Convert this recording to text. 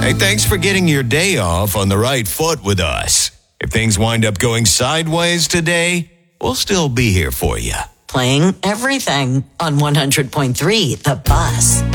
Hey, thanks for getting your day off on the right foot with us. If things wind up going sideways today, we'll still be here for you. Playing everything on 100.3 The Buzz.